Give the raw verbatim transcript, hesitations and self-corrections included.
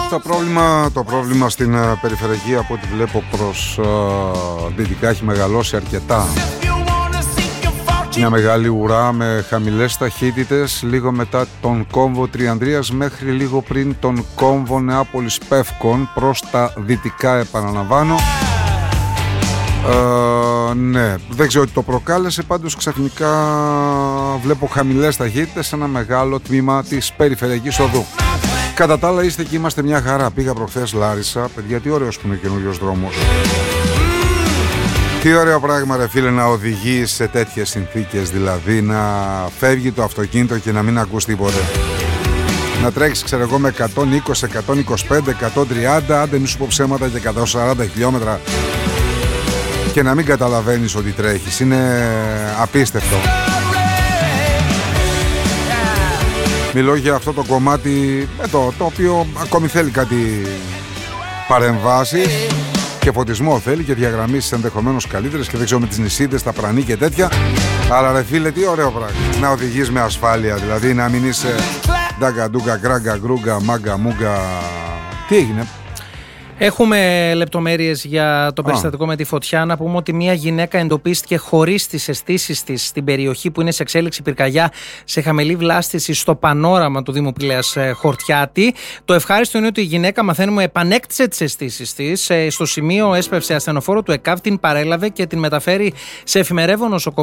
Το πρόβλημα, το πρόβλημα στην uh, περιφερειακή, από ό,τι βλέπω προς uh, δυτικά, έχει μεγαλώσει αρκετά. Μια μεγάλη ουρά με χαμηλές ταχύτητες λίγο μετά τον κόμβο Τριανδρίας μέχρι λίγο πριν τον κόμβο Νεάπολης Πεύκων προς τα δυτικά, επαναλαμβάνω. Uh, ναι, δεν ξέρω τι το προκάλεσε, πάντως ξαφνικά βλέπω χαμηλές ταχύτητες σε ένα μεγάλο τμήμα της περιφερειακής οδού. Κατά τα άλλα είστε και είμαστε μια χαρά. Πήγα προχθές Λάρισα, παιδιά, τι ωραίος που είναι ο καινούριος δρόμος. Τι ωραίο πράγμα, ρε φίλε, να οδηγείς σε τέτοιες συνθήκες, δηλαδή να φεύγει το αυτοκίνητο και να μην ακούς τίποτε. Να τρέξεις, ξέρω εγώ, με εκατόν είκοσι, εκατόν είκοσι πέντε, εκατόν τριάντα, άντε μη σου πω ψέματα, και εκατόν σαράντα χιλιόμετρα και να μην καταλαβαίνεις ότι τρέχεις. Είναι απίστευτο. Μιλώ για αυτό το κομμάτι εδώ, το οποίο ακόμη θέλει κάτι παρεμβάσεις και φωτισμό θέλει και διαγραμμίσεις ενδεχομένως καλύτερες και δεν ξέρω με τις νησίδες, τα πρανή και τέτοια. Αλλά ρε φίλε, τι ωραίο πράγμα να οδηγείς με ασφάλεια, δηλαδή να μην είσαι ντάγκα ντούγκα γκράγκα γκρούγκα μάγκα μούγκα. Τι έγινε? Έχουμε λεπτομέρειες για το περιστατικό με τη φωτιά. Να πούμε ότι μια γυναίκα εντοπίστηκε χωρίς τις αισθήσεις της στην περιοχή που είναι σε εξέλιξη πυρκαγιά, σε χαμηλή βλάστηση στο πανόραμα του Δήμου Πηλαίας Χορτιάτη. Το ευχάριστο είναι ότι η γυναίκα, μαθαίνουμε, επανέκτησε τις αισθήσεις της. Στο σημείο έσπευσε ασθενοφόρο του ΕΚΑΒ, την παρέλαβε και την μεταφέρει σε εφημερεύον νοσοκομείο